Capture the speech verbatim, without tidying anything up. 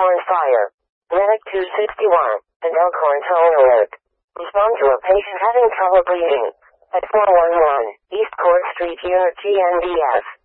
Elkhorn Fire. Medic two sixty-one, and Elkhorn Tone Alert. Respond to a patient having trouble breathing. At four one one, East Court Street, Unit G N D S.